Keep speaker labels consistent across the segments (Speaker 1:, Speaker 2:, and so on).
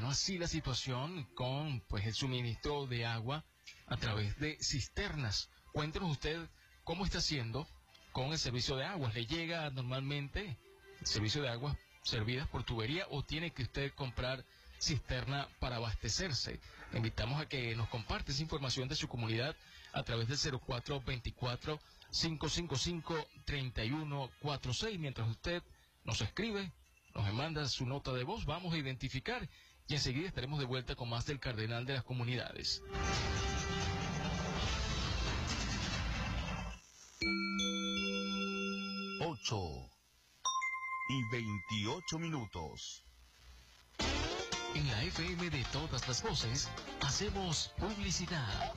Speaker 1: Bueno, así la situación con pues el suministro de agua a través de cisternas. Cuéntenos usted cómo está haciendo con el servicio de aguas. ¿Le llega normalmente el servicio de aguas servidas por tubería o tiene que usted comprar cisterna para abastecerse? Le invitamos a que nos comparte esa información de su comunidad a través del 0424-555-3146. Mientras usted nos escribe, nos manda su nota de voz, vamos a identificar y enseguida estaremos de vuelta con más del Cardenal de las Comunidades.
Speaker 2: 8:28.
Speaker 1: En la FM de todas las voces, hacemos publicidad.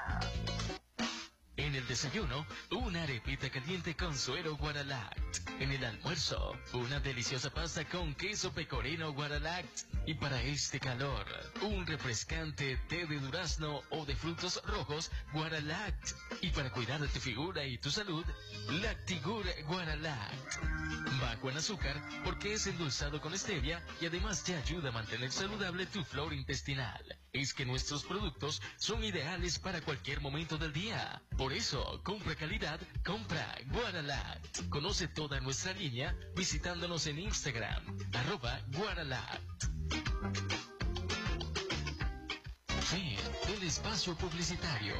Speaker 1: En el desayuno, una arepita caliente con suero Guaralact. En el almuerzo, una deliciosa pasta con queso pecorino Guaralact. Y para este calor, un refrescante té de durazno o de frutos rojos Guaralact. Y para cuidar de tu figura y tu salud, Lactigur Guaralact. Bajo en azúcar porque es endulzado con stevia y además te ayuda a mantener saludable tu flora intestinal. Es que nuestros productos son ideales para cualquier momento del día. Por eso, compra calidad, compra Guaralact. Conoce toda nuestra línea visitándonos en Instagram, @Guaralact. Fin del espacio publicitario.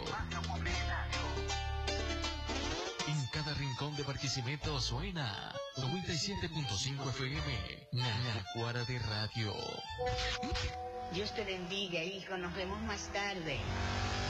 Speaker 1: En cada rincón de Barquisimeto suena 97.5 FM, Naguará de Radio.
Speaker 3: Dios te bendiga, hijo. Nos vemos más tarde.